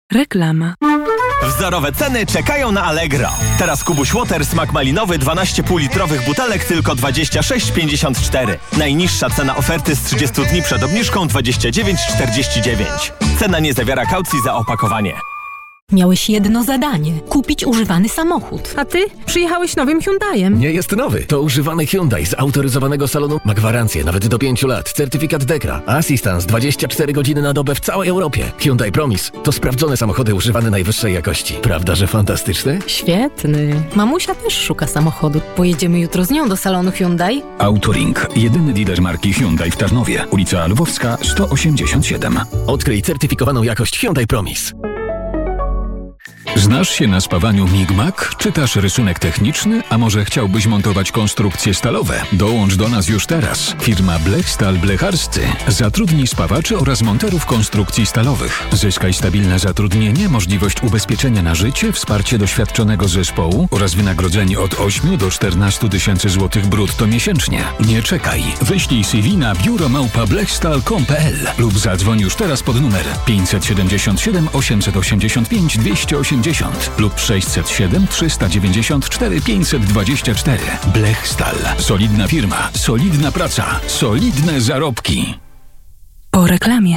Reklama. Wzorowe ceny czekają na Allegro. Teraz Kubuś Water smak malinowy 12,5 litrowych butelek tylko 26,54. Najniższa cena oferty z 30 dni przed obniżką 29,49. Cena nie zawiera kaucji za opakowanie. Miałeś jedno zadanie – kupić używany samochód. A ty? Przyjechałeś nowym Hyundaiem. Nie jest nowy. To używany Hyundai z autoryzowanego salonu. Ma gwarancję nawet do 5 lat. Certyfikat DEKRA. Assistance 24 godziny na dobę w całej Europie. Hyundai Promise to sprawdzone samochody używane najwyższej jakości. Prawda, że fantastyczny? Świetny. Mamusia też szuka samochodu. Pojedziemy jutro z nią do salonu Hyundai? Autoring. Jedyny dealer marki Hyundai w Tarnowie. Ulica Lwowska 187. Odkryj certyfikowaną jakość Hyundai Promise. Znasz się na spawaniu MIG-MAG? Czytasz rysunek techniczny? A może chciałbyś montować konstrukcje stalowe? Dołącz do nas już teraz. Firma Blechstal Blecharscy zatrudni spawaczy oraz monterów konstrukcji stalowych. Zyskaj stabilne zatrudnienie, możliwość ubezpieczenia na życie, wsparcie doświadczonego zespołu oraz wynagrodzenie od 8 do 14 tysięcy złotych brutto miesięcznie. Nie czekaj. Wyślij CV na biuro@blechstal.com.pl lub zadzwoń już teraz pod numer 577 885 280 lub 607 394 524. Blechstal. Solidna firma, solidna praca, solidne zarobki. Po reklamie.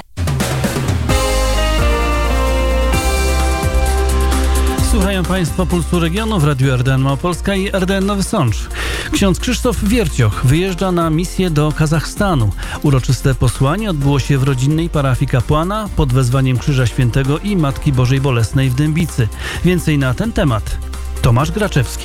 Słuchają Państwo Pulsu Regionu w Radiu RDN Małopolska i RDN Nowy Sącz. Ksiądz Krzysztof Wiercioch wyjeżdża na misję do Kazachstanu. Uroczyste posłanie odbyło się w rodzinnej parafii kapłana pod wezwaniem Krzyża Świętego i Matki Bożej Bolesnej w Dębicy. Więcej na ten temat Tomasz Graczewski.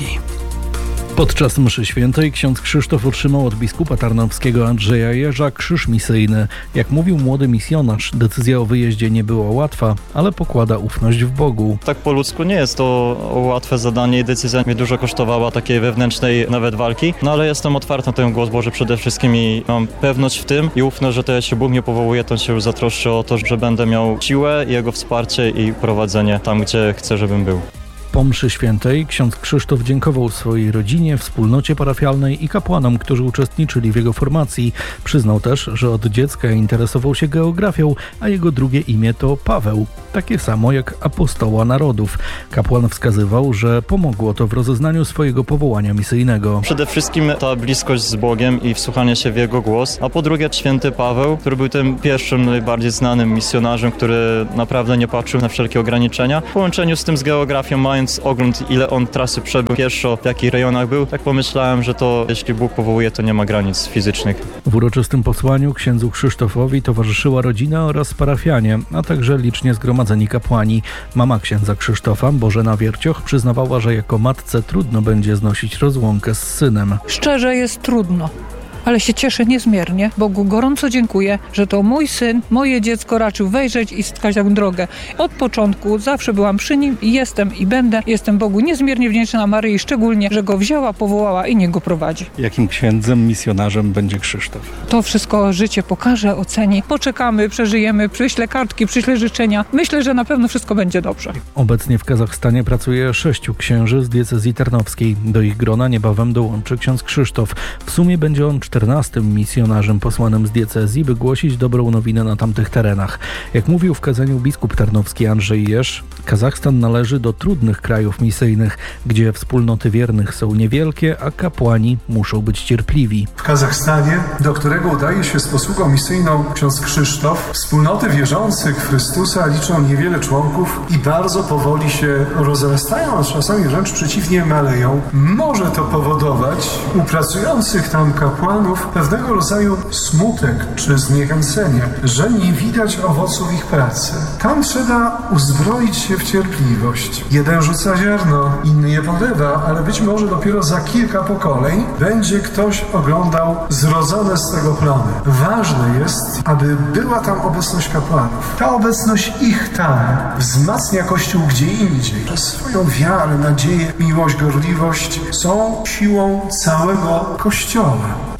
Podczas mszy świętej ksiądz Krzysztof otrzymał od biskupa tarnowskiego Andrzeja Jerza krzyż misyjny. Jak mówił młody misjonarz, decyzja o wyjeździe nie była łatwa, ale pokłada ufność w Bogu. Tak po ludzku nie jest to łatwe zadanie i decyzja mnie dużo kosztowała takiej wewnętrznej nawet walki, no ale jestem otwarty na ten głos Boży przede wszystkim i mam pewność w tym i ufność, że to jeśli Bóg mnie powołuje, to się już zatroszczy o to, że będę miał siłę, Jego wsparcie i prowadzenie tam, gdzie chcę, żebym był. Po mszy świętej ksiądz Krzysztof dziękował swojej rodzinie, wspólnocie parafialnej i kapłanom, którzy uczestniczyli w jego formacji. Przyznał też, że od dziecka interesował się geografią, a jego drugie imię to Paweł, takie samo jak apostoła narodów. Kapłan wskazywał, że pomogło to w rozeznaniu swojego powołania misyjnego. Przede wszystkim ta bliskość z Bogiem i wsłuchanie się w Jego głos, a po drugie święty Paweł, który był tym pierwszym, najbardziej znanym misjonarzem, który naprawdę nie patrzył na wszelkie ograniczenia. W połączeniu z tym z geografią, mając ogląd, ile on trasy przebył pieszo, w jakich rejonach był, tak pomyślałem, że to jeśli Bóg powołuje, to nie ma granic fizycznych. W uroczystym posłaniu księdzu Krzysztofowi towarzyszyła rodzina oraz parafianie, a także licznie zgromadzeni kapłani. Mama księdza Krzysztofa, Bożena Wiercioch, przyznawała, że jako matce trudno będzie znosić rozłąkę z synem. Szczerze jest trudno. Ale się cieszę niezmiernie. Bogu gorąco dziękuję, że to mój syn, moje dziecko raczył wejrzeć i wskazał drogę. Od początku zawsze byłam przy nim i jestem i będę. Jestem Bogu niezmiernie wdzięczna, Maryi szczególnie, że go wzięła, powołała i niech go prowadzi. Jakim księdzem, misjonarzem będzie Krzysztof? To wszystko życie pokaże, oceni. Poczekamy, przeżyjemy, przyślę kartki, przyślę życzenia. Myślę, że na pewno wszystko będzie dobrze. Obecnie w Kazachstanie pracuje 6 księży z diecezji tarnowskiej. Do ich grona niebawem dołączy ksiądz Krzysztof. W sumie będzie on 14. misjonarzem posłanym z diecezji, by głosić dobrą nowinę na tamtych terenach. Jak mówił w kazaniu biskup tarnowski Andrzej Jerz, Kazachstan należy do trudnych krajów misyjnych, gdzie wspólnoty wiernych są niewielkie, a kapłani muszą być cierpliwi. W Kazachstanie, do którego udaje się z posługą misyjną ksiądz Krzysztof, wspólnoty wierzących w Chrystusa liczą niewiele członków i bardzo powoli się rozrastają, a czasami wręcz przeciwnie maleją. Może to powodować u pracujących tam kapłanów pewnego rodzaju smutek czy zniechęcenie, że nie widać owoców ich pracy. Tam trzeba uzbroić się w cierpliwość. Jeden rzuca ziarno, inny je polewa, ale być może dopiero za kilka pokoleń będzie ktoś oglądał zrodzone z tego plony. Ważne jest, aby była tam obecność kapłanów. Ta obecność ich tam wzmacnia Kościół gdzie indziej. Przez swoją wiarę, nadzieję, miłość, gorliwość są siłą całego Kościoła.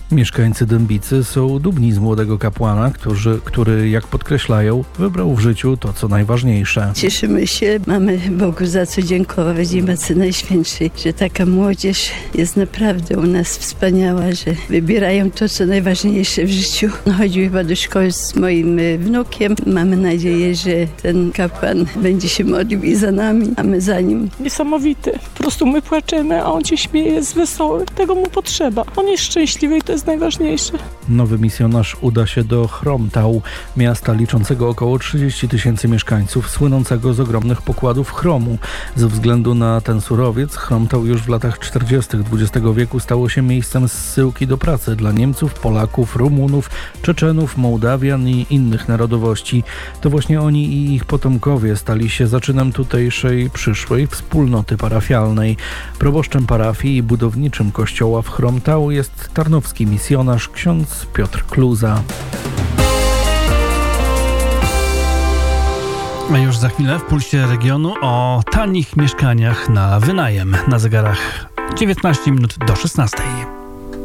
Mieszkańcy Dębicy są dumni z młodego kapłana, który, jak podkreślają, wybrał w życiu to, co najważniejsze. Cieszymy się, mamy Bogu za co dziękować i Matce Najświętszej, że taka młodzież jest naprawdę u nas wspaniała, że wybierają to, co najważniejsze w życiu. Chodził chyba do szkoły z moim wnukiem. Mamy nadzieję, że ten kapłan będzie się modlił i za nami, a my za nim. Niesamowity. Po prostu my płaczemy, a on się śmieje, jest wesoły. Tego mu potrzeba. On jest szczęśliwy i to jest najważniejsze. Nowy misjonarz uda się do Chromtau, miasta liczącego około 30 000 mieszkańców, słynącego z ogromnych pokładów chromu. Ze względu na ten surowiec, Chromtau już w latach 40. XX wieku stało się miejscem zsyłki do pracy dla Niemców, Polaków, Rumunów, Czeczenów, Mołdawian i innych narodowości. To właśnie oni i ich potomkowie stali się zaczynem tutejszej przyszłej wspólnoty parafialnej. Proboszczem parafii i budowniczym kościoła w Chromtau jest tarnowski misjonarz ksiądz Piotr Kluza. A już za chwilę w Pulsie Regionu o tanich mieszkaniach na wynajem. Na zegarach 19 minut do 16.